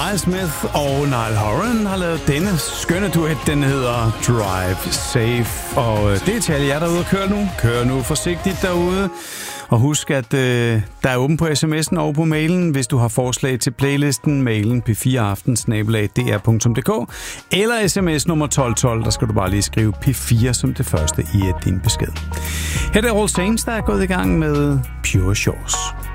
Miles Smith og Niall Horan har lavet denne skønne duet. Den hedder Drive Safe. Og det er til alle jer derude og kør nu. Kør nu forsigtigt derude. Og husk, at der er åben på sms'en og på mailen, hvis du har forslag til playlisten. Mailen p4aften@dr.dk eller sms nummer 1212. Der skal du bare lige skrive P4 som det første i din besked. Her er det All Saints, der er gået i gang med Pure Shores.